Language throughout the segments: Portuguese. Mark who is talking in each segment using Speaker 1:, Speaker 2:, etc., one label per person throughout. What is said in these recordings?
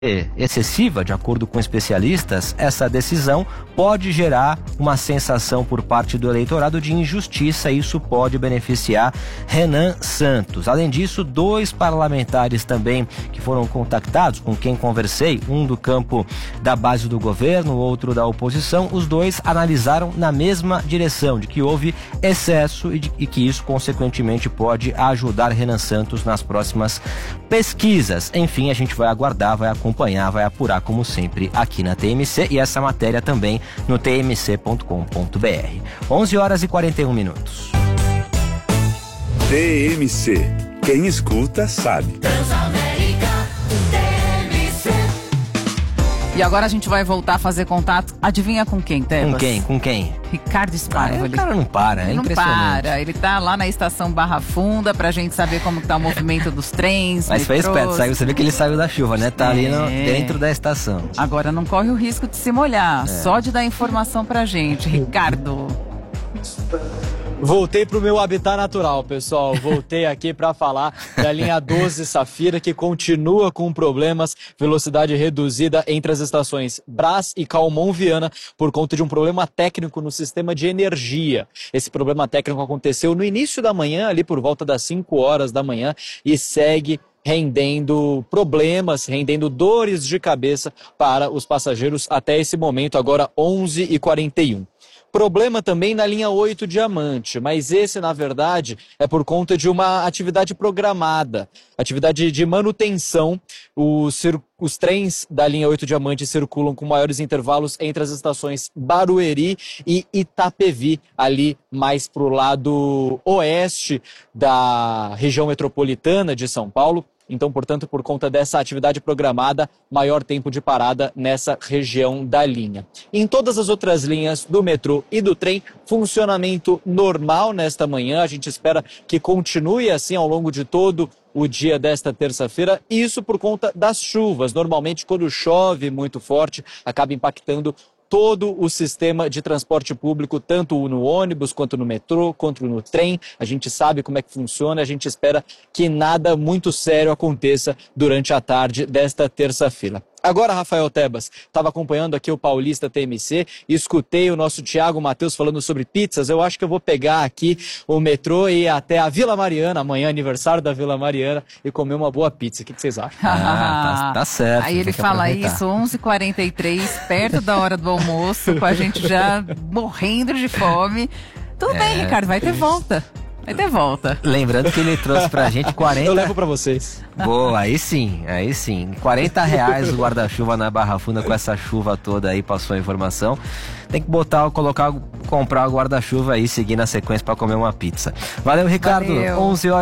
Speaker 1: excessiva, de acordo com especialistas, essa decisão pode gerar uma sensação por parte do eleitorado de injustiça e isso pode beneficiar Renan Santos. Além disso, 2 parlamentares também que foram contactados, com quem conversei, um do campo da base do governo, outro da oposição, os 2 analisaram na mesma direção, de que houve excesso e que isso, consequentemente, pode ajudar Renan Santos nas próximas pesquisas. Enfim, a gente vai aguardar, vai acompanhar, vai apurar como sempre aqui na TMC e essa matéria também no tmc.com.br. 11h41.
Speaker 2: TMC. Quem escuta sabe.
Speaker 3: E agora a gente vai voltar a fazer contato. Adivinha com quem, Tebas?
Speaker 1: Com quem?
Speaker 3: Ricardo Spárvoli.
Speaker 1: O cara não para, é impressionante.
Speaker 3: Não para, ele tá lá na estação Barra Funda pra gente saber como tá o movimento dos trens,
Speaker 1: Mas foi esperto, você viu que ele saiu da chuva, né? Tá ali dentro da estação.
Speaker 3: Agora não corre o risco de se molhar, só de dar informação pra gente. Ricardo.
Speaker 4: Voltei pro meu habitat natural, pessoal. Voltei aqui para falar da linha 12 Safira, que continua com problemas, velocidade reduzida entre as estações Brás e Calmon Viana por conta de um problema técnico no sistema de energia. Esse problema técnico aconteceu no início da manhã, ali por volta das 5 horas da manhã, e segue rendendo problemas, rendendo dores de cabeça para os passageiros até esse momento, agora 11h41. Problema também na linha 8 Diamante, mas esse, na verdade, é por conta de uma atividade programada, atividade de manutenção. Os trens da linha 8 Diamante circulam com maiores intervalos entre as estações Barueri e Itapevi, ali mais para o lado oeste da região metropolitana de São Paulo. Então, portanto, por conta dessa atividade programada, maior tempo de parada nessa região da linha. Em todas as outras linhas do metrô e do trem, funcionamento normal nesta manhã. A gente espera que continue assim ao longo de todo o dia desta terça-feira. Isso por conta das chuvas. Normalmente, quando chove muito forte, acaba impactando todo o sistema de transporte público, tanto no ônibus, quanto no metrô, quanto no trem. A gente sabe como é que funciona, a gente espera que nada muito sério aconteça durante a tarde desta terça-feira. Agora, Rafael Tebas, estava acompanhando aqui o Paulista TMC, escutei o nosso Thiago Matheus falando sobre pizzas. Eu acho que eu vou pegar aqui o metrô e ir até a Vila Mariana, amanhã aniversário da Vila Mariana, e comer uma boa pizza. O que vocês acham?
Speaker 1: Tá certo.
Speaker 3: Aí ele fala isso, 11h43, perto da hora do almoço, com a gente já morrendo de fome. Tudo bem, Ricardo, vai ter volta. Vai ter volta.
Speaker 1: Lembrando que ele trouxe pra gente 40...
Speaker 4: Eu levo pra vocês.
Speaker 1: Boa, aí sim. R$40 o guarda-chuva na Barra Funda com essa chuva toda aí, passou a informação. Tem que comprar o guarda-chuva aí, seguir na sequência pra comer uma pizza. Valeu, Ricardo.
Speaker 3: Valeu.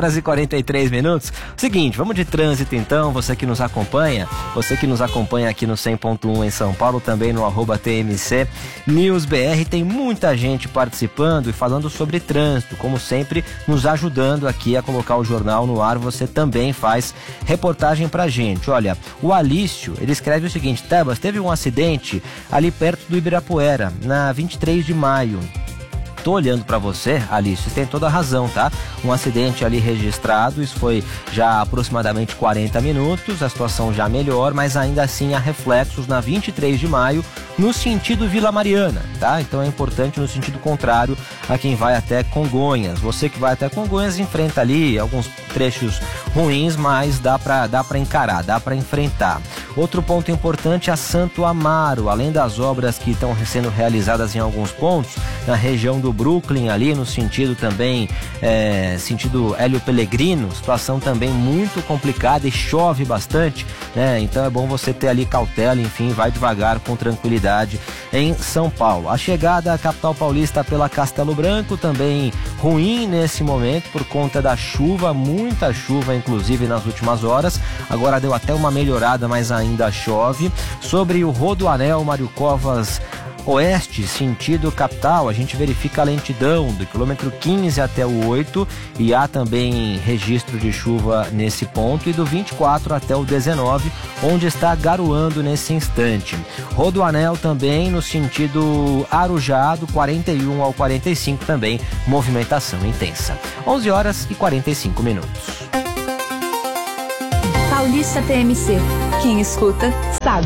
Speaker 1: 11h43. Seguinte, vamos de trânsito então, você que nos acompanha aqui no 100.1 em São Paulo, também no @TMC News BR, tem muita gente participando e falando sobre trânsito, como sempre, nos ajudando aqui a colocar o jornal no ar. Você também faz reportagem pra gente. Olha, o Alício, ele escreve o seguinte: Tebas, teve um acidente ali perto do Ibirapuera, na 23 de maio. Tô olhando para você, Alice, você tem toda a razão, tá? Um acidente ali registrado, isso foi já há aproximadamente 40 minutos, a situação já melhor, mas ainda assim há reflexos na 23 de maio, no sentido Vila Mariana, tá? Então é importante no sentido contrário a quem vai até Congonhas. Você que vai até Congonhas enfrenta ali alguns trechos ruins, mas dá pra encarar, dá pra enfrentar. Outro ponto importante é a Santo Amaro, além das obras que estão sendo realizadas em alguns pontos, na região do Brooklyn, ali no sentido também, sentido Hélio Pellegrino, situação também muito complicada e chove bastante, né? Então é bom você ter ali cautela, enfim, vai devagar com tranquilidade em São Paulo. A chegada à capital paulista pela Castelo Branco também ruim nesse momento por conta da chuva, muita chuva inclusive nas últimas horas, agora deu até uma melhorada, mas ainda chove. Sobre o Rodoanel Mário Covas Oeste, sentido capital, a gente verifica a lentidão do quilômetro 15 até o 8 e há também registro de chuva nesse ponto, e do 24 até o 19, onde está garoando nesse instante. Rodoanel também no sentido Arujá, do 41 ao 45 também, movimentação intensa. 11h45.
Speaker 5: Paulista Paulista TMC. Quem escuta, sabe.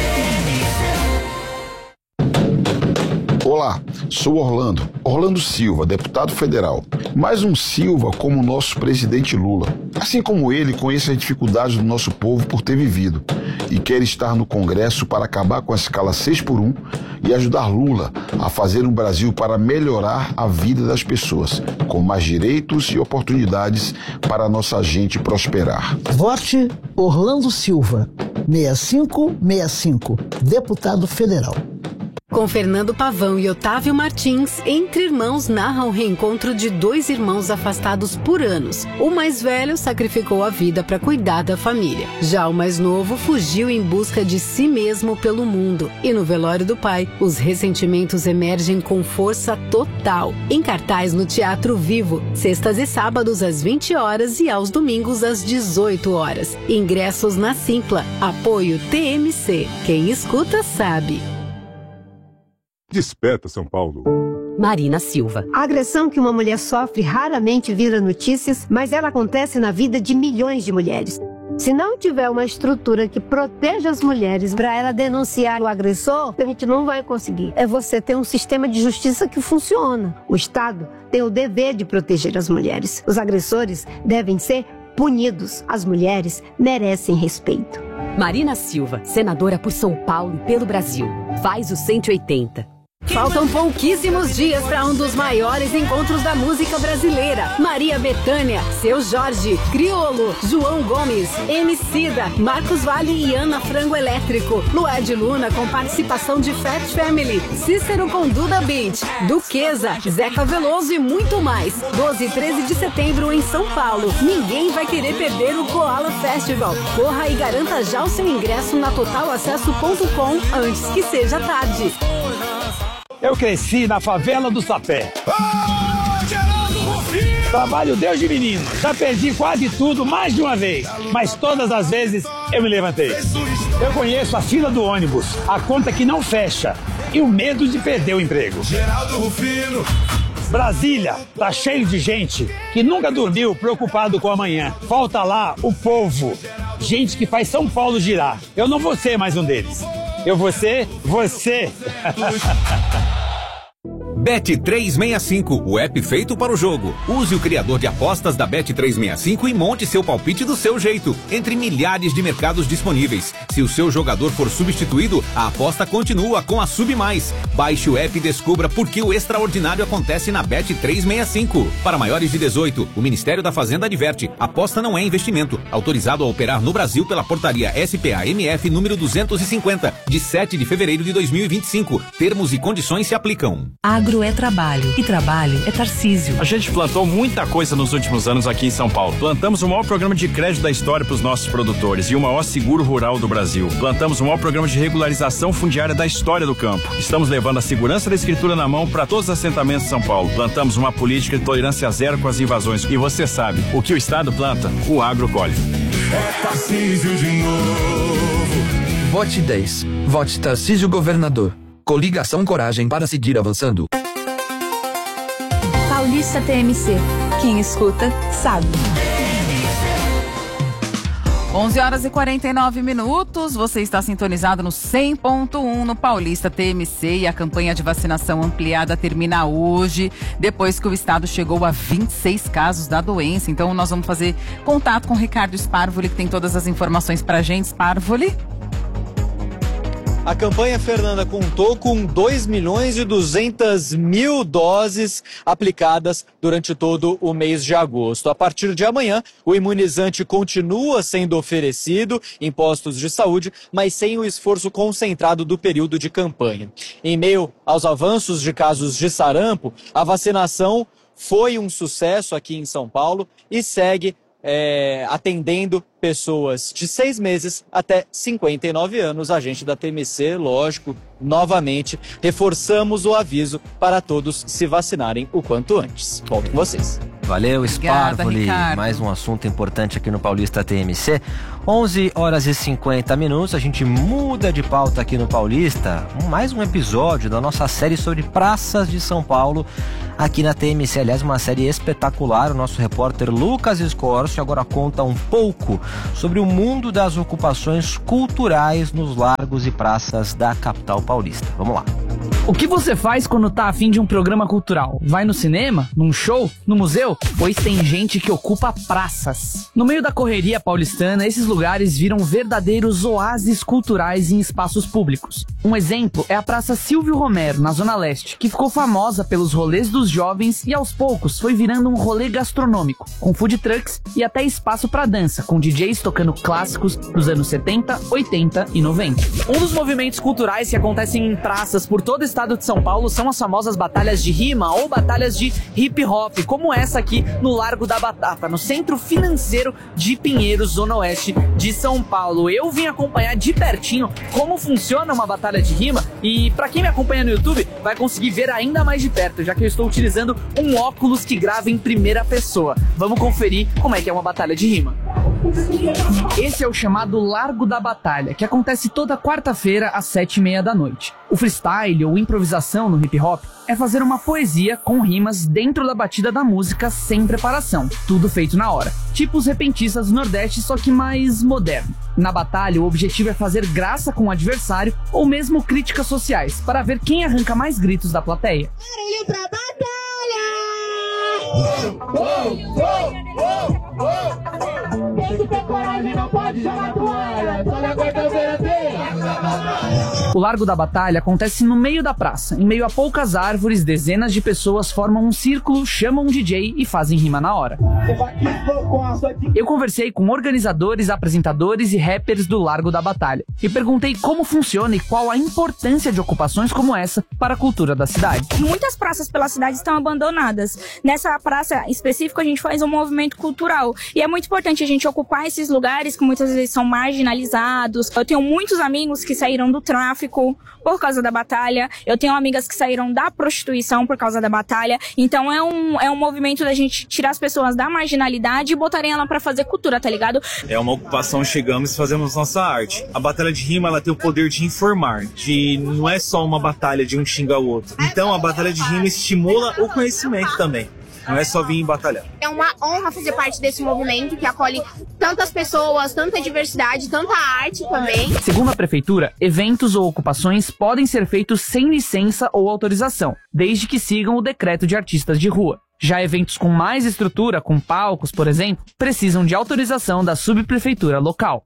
Speaker 6: Olá, sou Orlando Silva, deputado federal. Mais um Silva como o nosso presidente Lula. Assim como ele, conheço as dificuldades do nosso povo por ter vivido e quer estar no Congresso para acabar com a escala 6x1 e ajudar Lula a fazer um Brasil para melhorar a vida das pessoas, com mais direitos e oportunidades para a nossa gente prosperar.
Speaker 7: Vote Orlando Silva, 6565, deputado federal.
Speaker 8: Com Fernando Pavão e Otávio Martins, Entre Irmãos narra o reencontro de dois irmãos afastados por anos. O mais velho sacrificou a vida para cuidar da família. Já o mais novo fugiu em busca de si mesmo pelo mundo. E no velório do pai, os ressentimentos emergem com força total. Em cartaz no Teatro Vivo, sextas e sábados às 20 horas e aos domingos às 18 horas. Ingressos na Simpla. Apoio TMC. Quem escuta sabe.
Speaker 9: Desperta, São Paulo.
Speaker 10: Marina Silva.
Speaker 11: A agressão que uma mulher sofre raramente vira notícias, mas ela acontece na vida de milhões de mulheres. Se não tiver uma estrutura que proteja as mulheres para ela denunciar o agressor, a gente não vai conseguir. É você ter um sistema de justiça que funciona. O Estado tem o dever de proteger as mulheres. Os agressores devem ser punidos. As mulheres merecem respeito.
Speaker 10: Marina Silva, senadora por São Paulo e pelo Brasil. Faz o 180.
Speaker 8: Faltam pouquíssimos dias para um dos maiores encontros da música brasileira. Maria Bethânia, Seu Jorge, Criolo, João Gomes, Emicida, Marcos Valle e Ana Frango Elétrico. Lued Luna com participação de Fat Family, Cícero com Duda Beat, Duquesa, Zeca Veloso e muito mais. 12 e 13 de setembro em São Paulo. Ninguém vai querer perder o Koala Festival. Corra e garanta já o seu ingresso na totalacesso.com antes que seja tarde.
Speaker 12: Eu cresci na favela do Sapé. Trabalho Deus de menino. Já perdi quase tudo mais de uma vez, mas todas as vezes eu me levantei. Eu conheço a fila do ônibus, a conta que não fecha e o medo de perder o emprego. Brasília tá cheio de gente que nunca dormiu preocupado com amanhã. Falta lá o povo, gente que faz São Paulo girar. Eu não vou ser mais um deles. Eu vou ser você.
Speaker 13: Bet365, o app feito para o jogo. Use o criador de apostas da Bet365 e monte seu palpite do seu jeito, entre milhares de mercados disponíveis. Se o seu jogador for substituído, a aposta continua com a Sub Mais. Baixe o app e descubra por que o extraordinário acontece na Bet365. Para maiores de 18, o Ministério da Fazenda adverte: aposta não é investimento. Autorizado a operar no Brasil pela portaria SPA-MF número 250, de 7 de fevereiro de 2025. Termos e condições se aplicam.
Speaker 14: Agro é trabalho e trabalho é Tarcísio.
Speaker 15: A gente plantou muita coisa nos últimos anos aqui em São Paulo. Plantamos o maior programa de crédito da história para os nossos produtores e o maior seguro rural do Brasil. Plantamos o maior programa de regularização fundiária da história do campo. Estamos levando a segurança da escritura na mão para todos os assentamentos de São Paulo. Plantamos uma política de tolerância zero com as invasões. E você sabe, o que o Estado planta, o agro colhe.
Speaker 16: É Tarcísio de novo.
Speaker 17: Vote 10. Vote Tarcísio Governador. Coligação Coragem para seguir avançando.
Speaker 5: Paulista TMC. Quem escuta, sabe.
Speaker 3: 11 horas e 49 minutos. Você está sintonizado no 100.1 no Paulista TMC e a campanha de vacinação ampliada termina hoje, depois que o estado chegou a 26 casos da doença. Então nós vamos fazer contato com o Ricardo Sparvoli, que tem todas as informações pra gente. Sparvoli.
Speaker 4: A campanha, Fernanda, contou com 2.200.000 doses aplicadas durante todo o mês de agosto. A partir de amanhã, o imunizante continua sendo oferecido em postos de saúde, mas sem o esforço concentrado do período de campanha. Em meio aos avanços de casos de sarampo, a vacinação foi um sucesso aqui em São Paulo e segue atendendo pessoas de 6 meses até 59 anos. A gente da TMC, lógico, novamente reforçamos o aviso para todos se vacinarem o quanto antes. Volto com vocês.
Speaker 1: Valeu,
Speaker 3: Obrigada,
Speaker 1: Sparvoli.
Speaker 3: Ricardo.
Speaker 1: Mais um assunto importante aqui no Paulista TMC. 11h50. A gente muda de pauta aqui no Paulista. Mais um episódio da nossa série sobre praças de São Paulo aqui na TMC. Aliás, uma série espetacular. O nosso repórter Lucas Scorcio agora conta um pouco sobre o mundo das ocupações culturais nos largos e praças da capital paulista. Vamos lá.
Speaker 9: O que você faz quando tá afim de um programa cultural? Vai no cinema? Num show? No museu? Pois tem gente que ocupa praças. No meio da correria paulistana, esses lugares viram verdadeiros oásis culturais em espaços públicos. Um exemplo é a Praça Silvio Romero, na Zona Leste, que ficou famosa pelos rolês dos jovens e aos poucos foi virando um rolê gastronômico, com food trucks e até espaço para dança, com DJs tocando clássicos dos anos 70, 80 e 90. Um dos movimentos culturais que acontecem em praças por todo o estado de São Paulo são as famosas batalhas de rima ou batalhas de hip hop, como essa aqui no Largo da Batata, no centro financeiro de Pinheiros, Zona Oeste de São Paulo. Eu vim acompanhar de pertinho como funciona uma batalha de rima e para quem me acompanha no YouTube vai conseguir ver ainda mais de perto, já que eu estou utilizando um óculos que grava em primeira pessoa. Vamos conferir como é que é uma batalha de rima. Esse é o chamado Largo da Batalha, que acontece toda quarta-feira às 7h30 da noite. O freestyle ou improvisação no hip hop é fazer uma poesia com rimas dentro da batida da música sem preparação, tudo feito na hora. Tipo os repentistas do Nordeste, só que mais moderno. Na batalha, o objetivo é fazer graça com o adversário ou mesmo críticas sociais, para ver quem arranca mais gritos da plateia.
Speaker 16: Barulho pra batalha! Tem que ter coragem, não pode jogar toalha. Só na quarta-feira tem.
Speaker 9: O Largo da Batalha acontece no meio da praça. Em meio a poucas árvores, dezenas de pessoas formam um círculo, chamam um DJ e fazem rima na hora. Eu conversei com organizadores, apresentadores e rappers do Largo da Batalha e perguntei como funciona e qual a importância de ocupações como essa para a cultura da cidade.
Speaker 18: Muitas praças pela cidade estão abandonadas. Nessa praça específica a gente faz um movimento cultural e é muito importante a gente ocupar esses lugares que muitas vezes são marginalizados. Eu tenho muitos amigos que saíram do tráfico por causa da batalha. Eu tenho amigas que saíram da prostituição por causa da batalha. Então é um movimento da gente tirar as pessoas da marginalidade e botarem ela pra fazer cultura, tá ligado?
Speaker 19: É uma ocupação, chegamos e fazemos nossa arte. A batalha de rima, ela tem o poder de informar, não é só uma batalha de um xinga o outro. Então a batalha de rima estimula o conhecimento também. Não é só vir batalhar.
Speaker 20: É uma honra fazer parte desse movimento que acolhe tantas pessoas, tanta diversidade, tanta arte também.
Speaker 9: Segundo a prefeitura, eventos ou ocupações podem ser feitos sem licença ou autorização, desde que sigam o decreto de artistas de rua. Já eventos com mais estrutura, com palcos, por exemplo, precisam de autorização da subprefeitura local.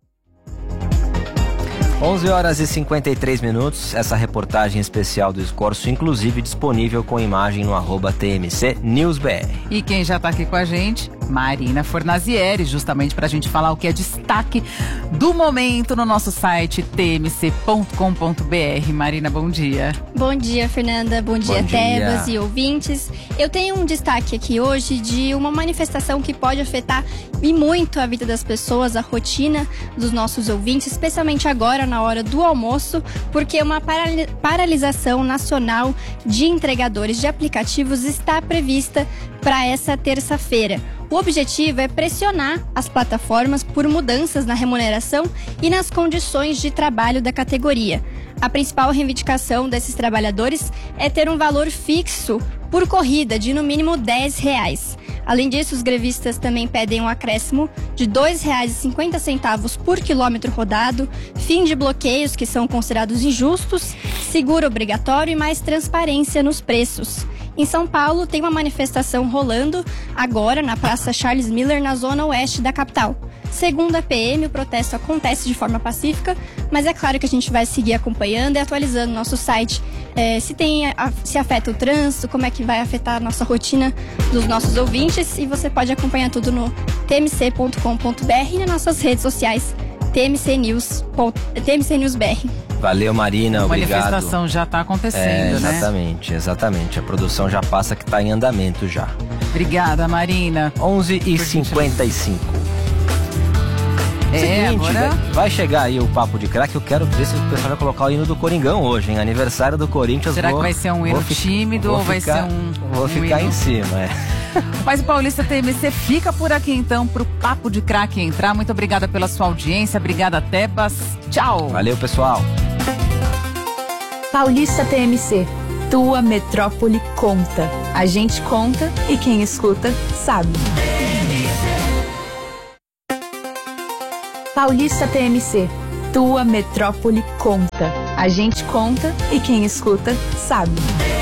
Speaker 1: 11h53, essa reportagem especial do Scorcio, inclusive disponível com imagem no @TMC NewsBR.
Speaker 3: E quem já tá aqui com a gente, Marina Fornazieri, justamente pra gente falar o que é destaque do momento no nosso site tmc.com.br. Marina, bom dia.
Speaker 21: Bom dia, Fernanda. Bom dia, Tebas e ouvintes. Eu tenho um destaque aqui hoje de uma manifestação que pode afetar e muito a vida das pessoas, a rotina dos nossos ouvintes, especialmente agora na hora do almoço, porque uma paralisação nacional de entregadores de aplicativos está prevista para essa terça-feira. O objetivo é pressionar as plataformas por mudanças na remuneração e nas condições de trabalho da categoria. A principal reivindicação desses trabalhadores é ter um valor fixo por corrida de no mínimo R$10. Além disso, os grevistas também pedem um acréscimo de R$ 2,50 por quilômetro rodado, fim de bloqueios que são considerados injustos, seguro obrigatório e mais transparência nos preços. Em São Paulo, tem uma manifestação rolando agora na Praça Charles Miller, na zona oeste da capital. Segundo a PM, o protesto acontece de forma pacífica, mas é claro que a gente vai seguir acompanhando e atualizando nosso site se afeta o trânsito, como é que vai afetar a nossa rotina dos nossos ouvintes, e você pode acompanhar tudo no tmc.com.br e nas nossas redes sociais TMC NewsBR.
Speaker 1: Valeu, Marina, obrigado.
Speaker 3: A manifestação já está acontecendo,
Speaker 1: exatamente, né? Exatamente. A produção já passa que está em andamento já.
Speaker 3: Obrigada, Marina.
Speaker 1: 11h55. Seguinte,
Speaker 3: agora...
Speaker 1: vai chegar aí o Papo de Craque. Eu quero ver se o pessoal vai colocar o hino do Coringão hoje, hein? Aniversário do Corinthians.
Speaker 3: Será que vai ser um hino tímido ou vai ser um...
Speaker 1: Vou ficar em cima,
Speaker 3: Mas o Paulista TMC fica por aqui então pro Papo de Craque entrar. Muito obrigada pela sua audiência, obrigada Tebas. Tchau.
Speaker 1: Valeu, pessoal.
Speaker 5: Paulista TMC. Tua metrópole conta. A gente conta e quem escuta sabe. Paulista TMC. Tua metrópole conta. A gente conta e quem escuta sabe.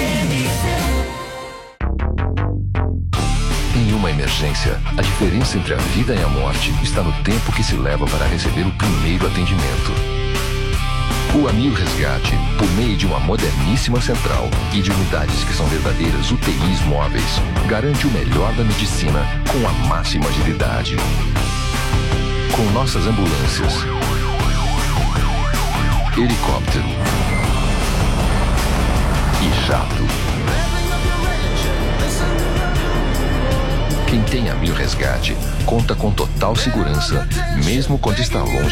Speaker 2: Em uma emergência, a diferença entre a vida e a morte está no tempo que se leva para receber o primeiro atendimento. O Amil Resgate, por meio de uma moderníssima central e de unidades que são verdadeiras UTIs móveis, garante o melhor da medicina com a máxima agilidade. Com nossas ambulâncias, helicóptero e jato. Quem tem Amil Resgate conta com total segurança, mesmo quando está longe